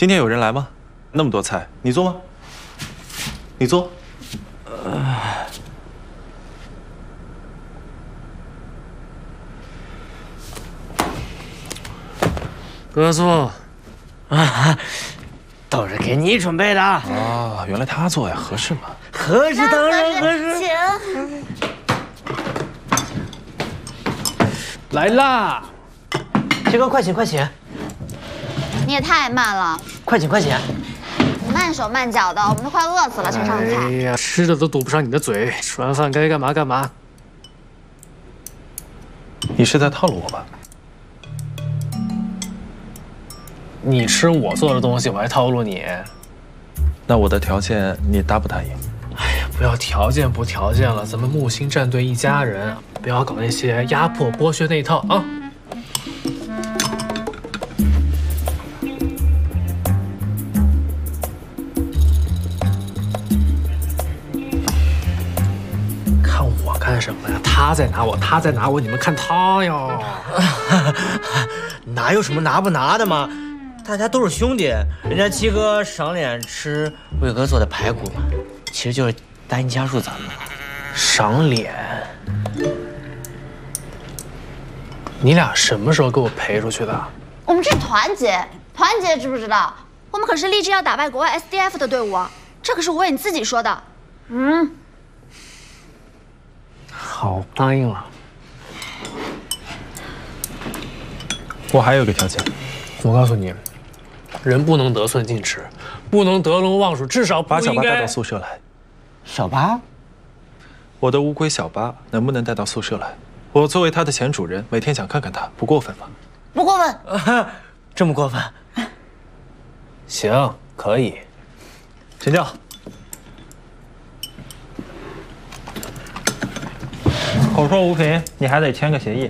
今天有人来吗？那么多菜，你做吗？你做。 哥做。 啊，都是给你准备的。 啊，原来他做呀，合适吗？ 合适，当然合适。 请。 来啦！ 这个快请快请， 你也太慢了， 快请快请。 慢手慢脚的，我们都快饿死了才上菜。 哎呀，吃的都堵不上你的嘴，吃完饭该干嘛干嘛。 你是在套路我吧？ 你吃我做的东西，我还套路你？ 那我的条件你答不答应？ 哎呀，不要条件不条件了，咱们木星战队一家人，不要搞那些压迫剥削那一套啊！看我干什么呀？他在拿我，他在拿我，你们看他呀！ 哪有什么拿不拿的嘛，大家都是兄弟。人家七哥赏脸吃魏哥做的排骨，其实就是答应加入咱们。 赏脸？你俩什么时候给我赔出去的？ 我们是团结，团结知不知道？我们可是立志要打败国外 SDF 的队伍，这可是我为你自己说的。 好，答应了。 我还有个条件， 我告诉你，人不能得寸进尺，不能得陇望蜀，至少把小巴带到该。 宿舍来。 小八， 我的乌龟小巴能不能带到宿舍来？我作为他的前主人，每天想看看他，不过分吧？ 不过分。 这么过分？ 行，可以。 请教。口说无凭，你还得签个协议。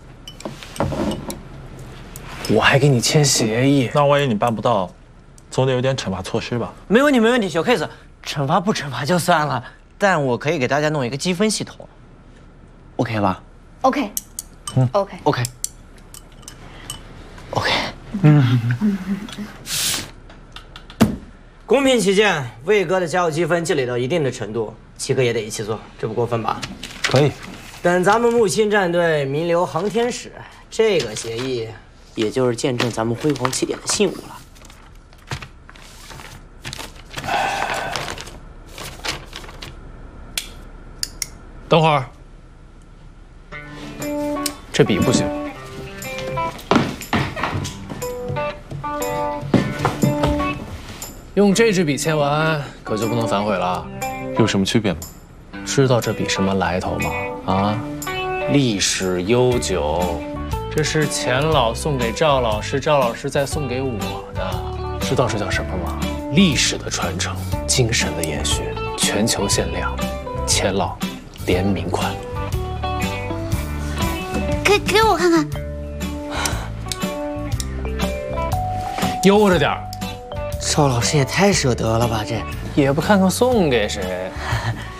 我还给你签协议， 那万一你办不到，总得有点惩罚措施吧？ 没问题，没问题，小 case，惩罚不惩罚就算了，但我可以给大家弄一个积分系统，OK 吧 OK。OK。 ？OK。OK。公平起见，魏哥的加油积分积累到一定的程度，七哥也得一起做，这不过分吧？ 可以。 等咱们木星战队名留航天史，这个协议也就是见证咱们辉煌起点的信物了。 等会儿，这笔不行。用这支笔签完，可就不能反悔了。 有什么区别吗？ 知道这笔什么来头吗？啊，历史悠久，这是钱老送给赵老师，赵老师再送给我的。知道这叫什么吗？历史的传承，精神的延续，全球限量，钱老联名款。 给我看看。 悠着点儿， 赵老师也太舍得了吧，这也不看看送给谁。